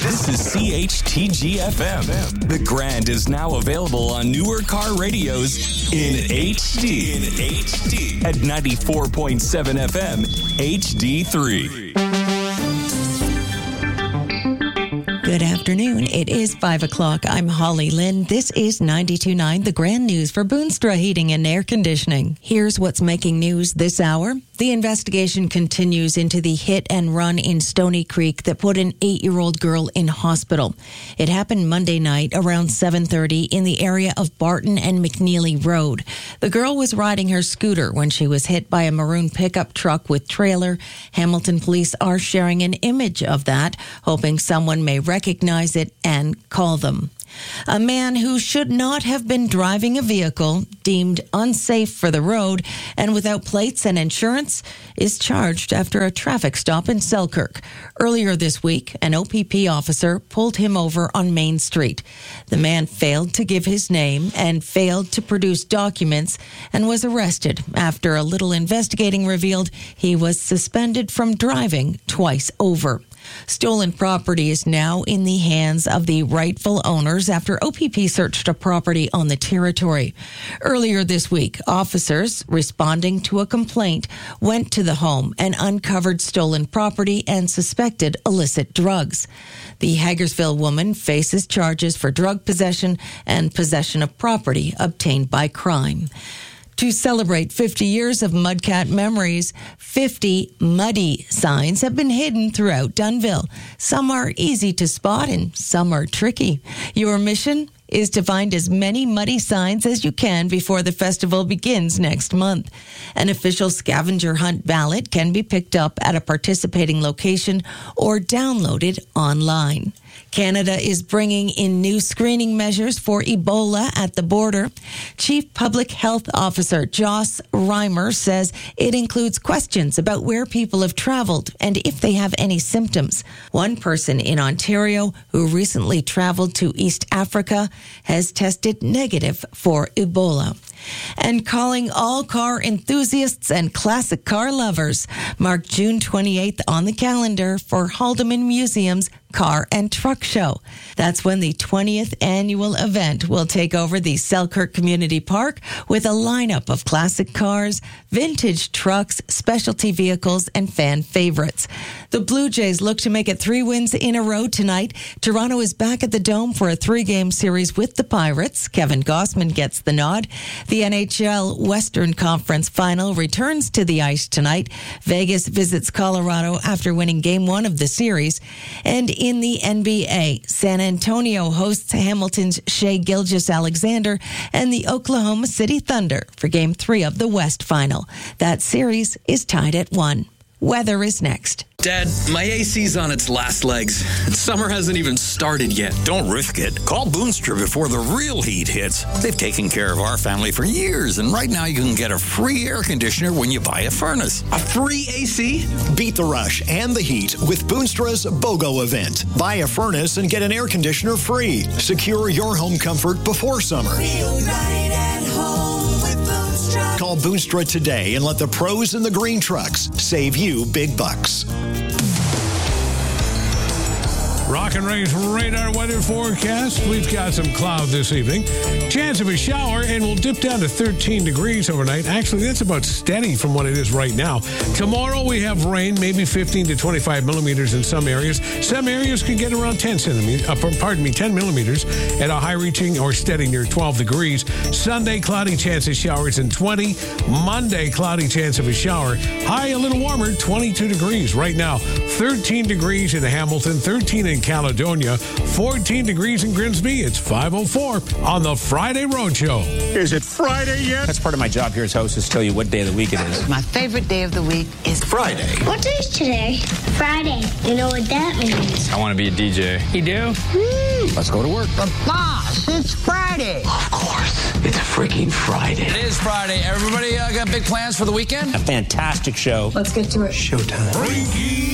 This is CHTG-FM. The Grand is now available on newer car radios in HD. At 94.7 FM, HD3. Good afternoon. It is 5 o'clock. I'm Holly Lynn. This is 92.9, the Grand News for Boonstra Heating and Air Conditioning. Here's what's making news this hour. The investigation continues into the hit and run in Stony Creek that put an 8-year-old girl in hospital. It happened Monday night around 7:30 in the area of Barton and McNeely Road. The girl was riding her scooter when she was hit by a maroon pickup truck with trailer. Hamilton police are sharing an image of that, hoping someone may recognize it and call them. A man who should not have been driving a vehicle deemed unsafe for the road and without plates and insurance is charged after a traffic stop in Selkirk. Earlier this week, an OPP officer pulled him over on Main Street. The man failed to give his name and failed to produce documents and was arrested after a little investigating revealed he was suspended from driving twice over. Stolen property is now in the hands of the rightful owners after OPP searched a property on the territory. Earlier this week, officers responding to a complaint went to the home and uncovered stolen property and suspected illicit drugs. The Hagersville woman faces charges for drug possession and possession of property obtained by crime. To celebrate 50 years of Mudcat memories, 50 muddy signs have been hidden throughout Dunnville. Some are easy to spot and some are tricky. Your mission is to find as many muddy signs as you can before the festival begins next month. An official scavenger hunt ballot can be picked up at a participating location or downloaded online. Canada is bringing in new screening measures for Ebola at the border. Chief Public Health Officer Joss Reimer says it includes questions about where people have traveled and if they have any symptoms. One person in Ontario who recently traveled to East Africa has tested negative for Ebola. And calling all car enthusiasts and classic car lovers, mark June 28th on the calendar for Haldeman Museum's Car and Truck Show. That's when the 20th annual event will take over the Selkirk Community Park with a lineup of classic cars, vintage trucks, specialty vehicles, and fan favorites. The Blue Jays look to make it 3 wins in a row tonight. Toronto is back at the Dome for a 3-game series with the Pirates. Kevin Gossman gets the nod. The NHL Western Conference Final returns to the ice tonight. Vegas visits Colorado after winning Game 1 of the series. And in the NBA, San Antonio hosts Hamilton's Shai Gilgeous-Alexander and the Oklahoma City Thunder for Game 3 of the West Final. That series is tied at 1. Weather is next. Dad, my AC's on its last legs. Summer hasn't even started yet. Don't risk it. Call Boonstra before the real heat hits. They've taken care of our family for years, and right now you can get a free air conditioner when you buy a furnace. A free AC? Beat the rush and the heat with Boonstra's BOGO event. Buy a furnace and get an air conditioner free. Secure your home comfort before summer. Reunite at home with Boonstra. Call Boonstra today and let the pros in the green trucks save you big bucks. Rock and Ray's radar weather forecast. We've got some cloud this evening. Chance of a shower, and we'll dip down to 13 degrees overnight. Actually, that's about steady from what it is right now. Tomorrow we have rain, maybe 15 to 25 millimeters in some areas. Some areas can get around 10 millimeters at a high reaching or steady near 12 degrees. Sunday, cloudy chance of showers in 20. Monday, cloudy chance of a shower. High a little warmer, 22 degrees. Right now, 13 degrees in Hamilton, 13 in Caledonia, 14 degrees in Grimsby. It's 5:04 on the Friday Roadshow. Is it Friday yet? That's part of my job here as host, is tell you what day of the week it is. My favorite day of the week is Friday. What day is today? Friday. You know what that means? I want to be a DJ. You do? Let's go to work. But boss, it's Friday. Of course, it's freaking Friday. It is Friday. Everybody got big plans for the weekend? A fantastic show. Let's get to it. Showtime.